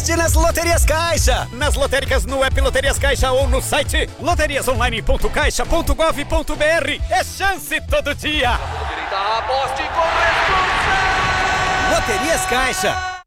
sorte nas Loterias Caixa. Nas lotéricas, no app Loterias Caixa ou no site loteriasonline.caixa.gov.br. É chance todo dia. Aposte com responsa. Loterias Caixa.